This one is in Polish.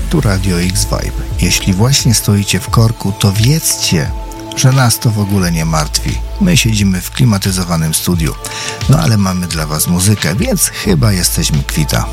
Tu Radio X Vibe. Jeśli właśnie stoicie w korku, to wiedzcie, że nas to w ogóle nie martwi. My siedzimy w klimatyzowanym studiu. No ale mamy dla was muzykę, więc chyba jesteśmy kwita.